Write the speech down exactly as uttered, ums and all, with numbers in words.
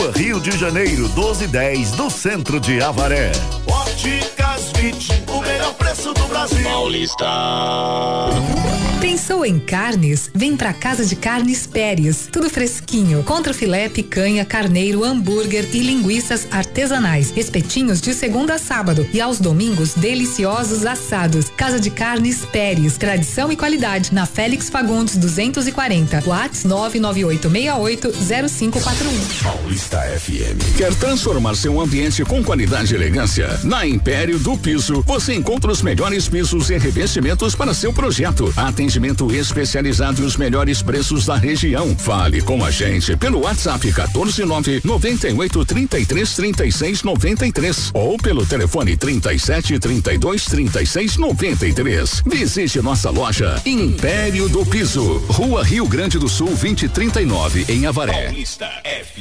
Rua Rio de Janeiro, doze dez, do centro de Avaré. Óticas Vit, o melhor preço do Brasil. Paulista. Pensou em carnes? Vem pra Casa de Carnes Pérez. Tudo fresquinho. Contrafilé, picanha, carneiro, hambúrguer e linguiças artesanais. Espetinhos de segunda a sábado. E aos domingos, deliciosos assados. Casa de Carnes Pérez. Tradição e qualidade. Na Félix Fagundes duzentos e quarenta. WhatsApp nove nove oito seis oito zero cinco quatro um. Paulista F M. Quer transformar seu ambiente com qualidade e elegância? Na Império do Piso, você encontra os melhores pisos e revestimentos para seu projeto. Atendimento especializado e os melhores preços da região. Fale com a gente pelo WhatsApp quatorze nove noventa e oito trinta e três trinta e seis noventa e três ou pelo telefone trinta e sete trinta e dois trinta e seis noventa e três. Visite nossa loja Império do Piso, Rua Rio Grande do Sul vinte e trinta e nove, em Avaré. Paulista F